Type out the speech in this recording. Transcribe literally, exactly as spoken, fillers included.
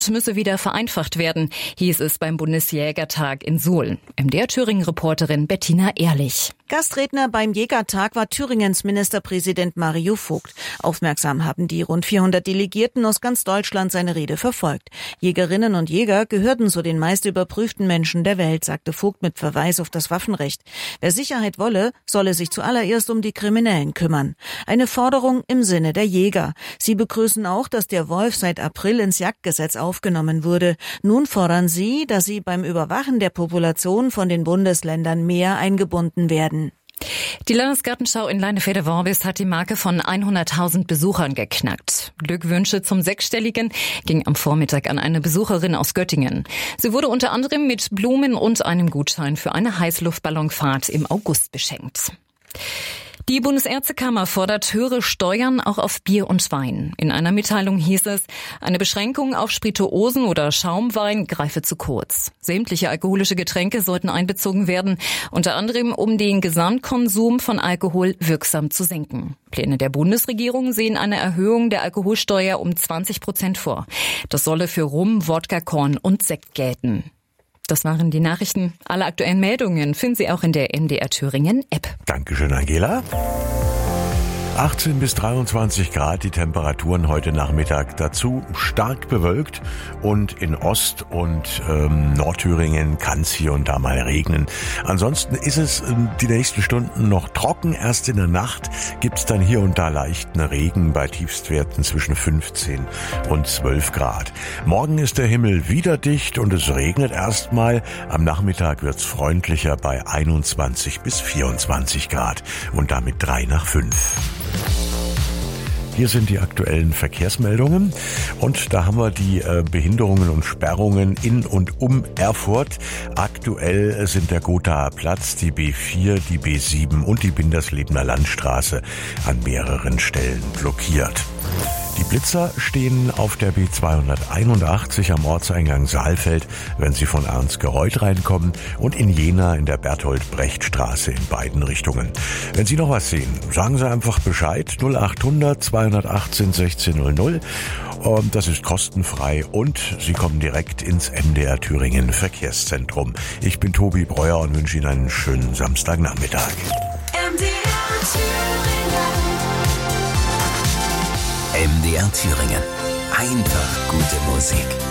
müsse wieder vereinfacht werden, hieß es beim Bundesjägertag in Suhl. M D R Thüringen-Reporterin Bettina Ehrlich. Gastredner beim Jägertag war Thüringens Ministerpräsident Mario Vogt. Aufmerksam haben die rund vierhundert Delegierten aus ganz Deutschland seine Rede verfolgt. Jägerinnen und Jäger gehörten zu den meist überprüften Menschen der Welt, sagte Vogt mit Verweis auf das Waffenrecht. Wer Sicherheit wolle, solle sich zuallererst um die Kriminellen kümmern. Eine Forderung im Sinne der Jäger. Sie begrüßen auch, dass der Wolf seit April ins Jagdgesetz aufgenommen wurde. Nun fordern sie, dass sie beim Überwachen der Population von den Bundesländern mehr eingebunden werden. Die Landesgartenschau in Leinefelde-Worbis hat die Marke von hunderttausend Besuchern geknackt. Glückwünsche zum Sechsstelligen ging am Vormittag an eine Besucherin aus Göttingen. Sie wurde unter anderem mit Blumen und einem Gutschein für eine Heißluftballonfahrt im August beschenkt. Die Bundesärztekammer fordert höhere Steuern auch auf Bier und Wein. In einer Mitteilung hieß es, eine Beschränkung auf Spirituosen oder Schaumwein greife zu kurz. Sämtliche alkoholische Getränke sollten einbezogen werden, unter anderem um den Gesamtkonsum von Alkohol wirksam zu senken. Pläne der Bundesregierung sehen eine Erhöhung der Alkoholsteuer um zwanzig Prozent vor. Das solle für Rum, Wodka, Korn und Sekt gelten. Das waren die Nachrichten. Alle aktuellen Meldungen finden Sie auch in der M D R Thüringen App. Dankeschön, Angela. achtzehn bis dreiundzwanzig Grad, die Temperaturen heute Nachmittag. Dazu stark bewölkt und in Ost- und ähm, Nordthüringen kann es hier und da mal regnen. Ansonsten ist es ähm, die nächsten Stunden noch trocken. Erst in der Nacht gibt es dann hier und da leichten Regen bei Tiefstwerten zwischen fünfzehn und zwölf Grad. Morgen ist der Himmel wieder dicht und es regnet erstmal. Am Nachmittag wird es freundlicher bei einundzwanzig bis vierundzwanzig Grad und damit drei nach fünf. Hier sind die aktuellen Verkehrsmeldungen und da haben wir die äh, Behinderungen und Sperrungen in und um Erfurt. Aktuell sind der Gothaer Platz, die B vier, die B sieben und die Binderslebener Landstraße an mehreren Stellen blockiert. Die Blitzer stehen auf der B zweihunderteinundachtzig am Ortseingang Saalfeld, wenn Sie von Ernstgereuth reinkommen, und in Jena in der Bertolt-Brecht-Straße in beiden Richtungen. Wenn Sie noch was sehen, sagen Sie einfach Bescheid. null achthundert zweihundertachtzehn sechzehn null null. Das ist kostenfrei und Sie kommen direkt ins M D R Thüringen Verkehrszentrum. Ich bin Tobi Breuer und wünsche Ihnen einen schönen Samstagnachmittag. M D R Thüringen. M D R Thüringen. Einfach gute Musik.